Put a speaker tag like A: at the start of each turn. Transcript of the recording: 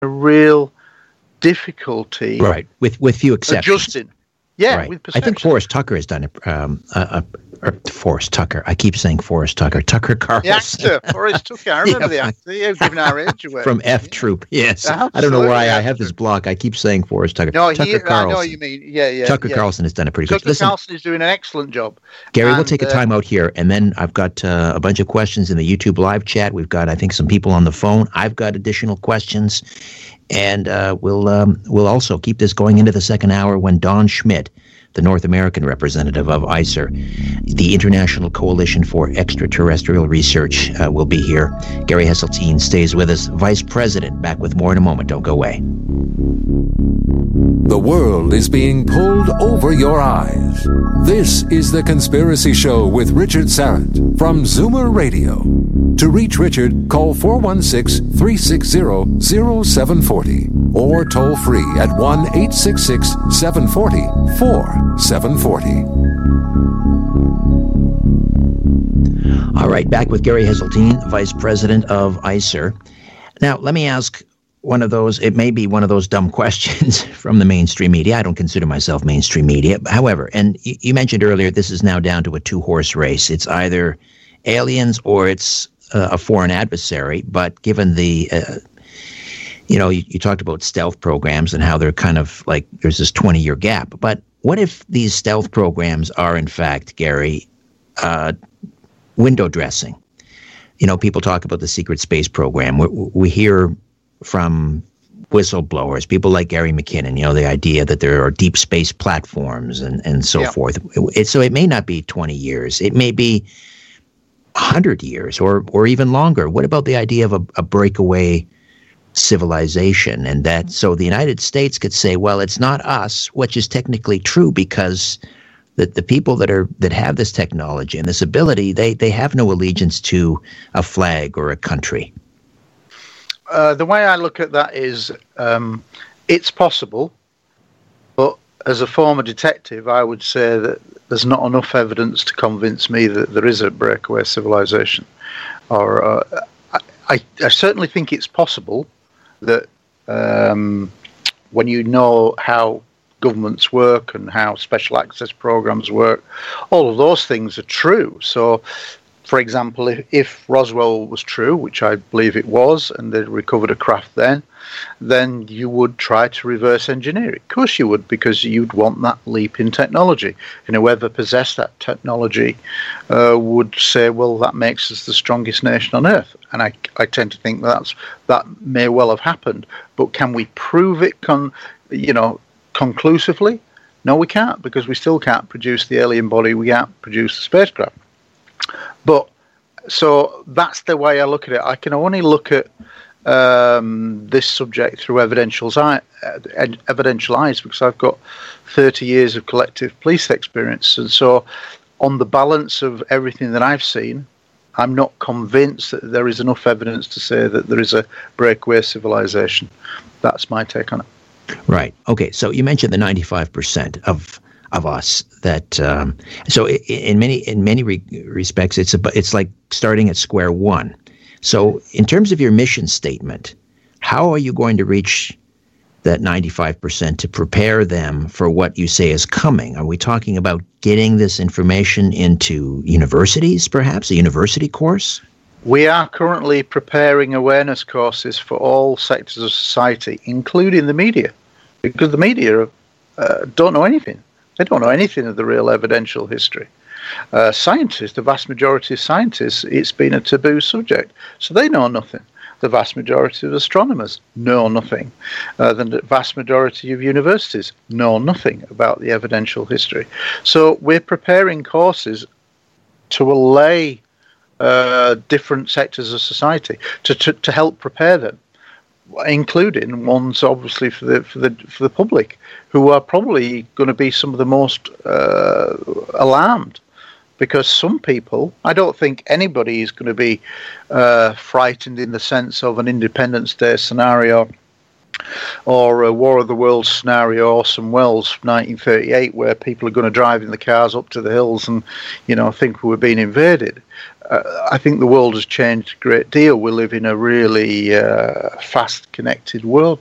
A: a real difficulty,
B: right? With few exceptions,
A: adjusting. Yeah,
B: right.
A: with perception.
B: I think Forrest Tucker has done it. Forrest Tucker. I keep saying Forrest Tucker. Tucker Carlson.
A: The actor, Forrest Tucker. I remember the actor. You're giving our age away.
B: From F Troop. Yes.
A: Absolutely.
B: I don't know why I have this block. I keep saying Forrest Tucker.
A: No,
B: Tucker Carlson.
A: I know what you mean. Yeah.
B: Tucker Carlson has done a pretty good.
A: Tucker Carlson is doing an excellent job.
B: Gary, we'll take a time out here, and then I've got a bunch of questions in the YouTube live chat. We've got, I think, some people on the phone. I've got additional questions, and we'll also keep this going into the second hour when Don Schmidt, the North American representative of ICER, the International Coalition for Extraterrestrial Research, will be here. Gary Hesseltine stays with us, Vice President. Back with more in a moment. Don't go away.
C: The world is being pulled over your eyes. This is The Conspiracy Show with Richard Syrett from Zoomer Radio. To reach Richard, call 416-360-0740 or toll free at 1-866-740-4740.
B: All right, back with Gary Hesseltine, Vice President of ICER. Now, let me ask one of those, it may be one of those dumb questions from the mainstream media. I don't consider myself mainstream media. However, and you mentioned earlier, this is now down to a two-horse race. It's either aliens or it's a foreign adversary. But given the, you talked about stealth programs and how they're kind of like there's this 20-year gap. But what if these stealth programs are, in fact, Gary, window dressing? People talk about the secret space program. We hear from whistleblowers, people like Gary McKinnon, the idea that there are deep space platforms and so forth. So it may not be 20 years. It may be 100 years or even longer. What about the idea of a breakaway civilization? And that so the United States could say, well, it's not us, which is technically true because the people that have this technology and this ability, they have no allegiance to a flag or a country.
A: The way I look at that is it's possible, but as a former detective, I would say that there's not enough evidence to convince me that there is a breakaway civilization. Or I certainly think it's possible that when you know how governments work and how special access programs work, all of those things are true. So, for example, if Roswell was true, which I believe it was, and they recovered a craft then you would try to reverse engineer it. Of course you would, because you'd want that leap in technology. And whoever possessed that technology would say, well, that makes us the strongest nation on Earth. And I tend to think that may well have happened. But can we prove it conclusively? No, we can't, because we still can't produce the alien body. We can't produce the spacecraft. But so that's the way I look at it. I can only look at this subject through evidential eyes, because I've got 30 years of collective police experience. And so on the balance of everything that I've seen, I'm not convinced that there is enough evidence to say that there is a breakaway civilization. That's my take on it.
B: Right. Okay. So you mentioned the 95% of us that so in many respects it's like starting at square one. So in terms of your mission statement, how are you going to reach that 95% to prepare them for what you say is coming? Are we talking about getting this information into universities, perhaps a university course?
A: We are currently preparing awareness courses for all sectors of society, including the media, because the media don't know anything. They don't know anything of the real evidential history. Scientists, the vast majority of scientists, it's been a taboo subject, so they know nothing. The vast majority of astronomers know nothing. The vast majority of universities know nothing about the evidential history. So we're preparing courses to allay different sectors of society to help prepare them, including ones obviously for the public, who are probably going to be some of the most alarmed, because some people, I don't think anybody is going to be frightened in the sense of an Independence Day scenario or a War of the Worlds scenario, Orson Welles 1938, where people are going to drive in the cars up to the hills and think we're being invaded. I think the world has changed a great deal. We live in a really fast connected world